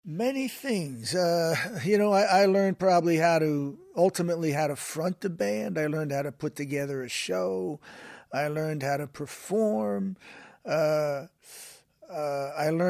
Many things. I learned probably ultimately how to front a band. I learned how to put together a show. I learned how to perform. Uh, I learned